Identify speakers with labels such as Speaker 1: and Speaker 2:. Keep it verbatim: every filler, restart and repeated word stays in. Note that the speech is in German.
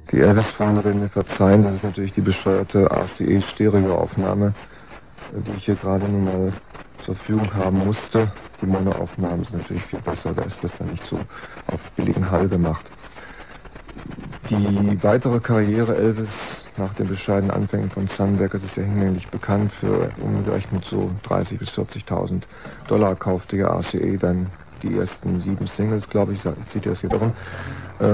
Speaker 1: Die Elvis-Freunde werden mir verzeihen, das ist natürlich die bescheuerte R C A-Stereo-Aufnahme, die ich hier gerade nun mal zur Verfügung haben musste. Die Mono-Aufnahmen sind natürlich viel besser, da ist das dann nicht so auf billigen Hall gemacht. Die weitere Karriere Elvis nach den bescheidenen Anfängen von Sun Records ist ja hinlänglich bekannt. Für umgerechnet so dreißigtausend bis vierzigtausend Dollar kaufte ja R C A dann die ersten sieben Singles, glaube ich, ich ziehe das jetzt rum.